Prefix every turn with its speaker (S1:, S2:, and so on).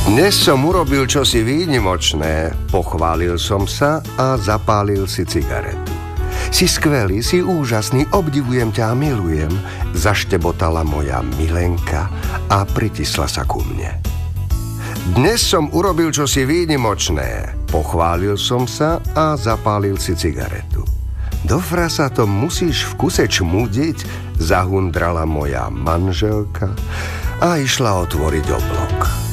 S1: Dnes som urobil čosi výnimočné, pochválil som sa a zapálil si cigaretu. Si skvelý, si úžasný, obdivujem ťa a milujem, zaštebotala moja milenka a pritisla sa ku mne. Dnes som urobil čosi výnimočné, pochválil som sa a zapálil si cigaretu. Do frasa to musíš v kuse čmudiť, zahundrala moja manželka a išla otvoriť oblok.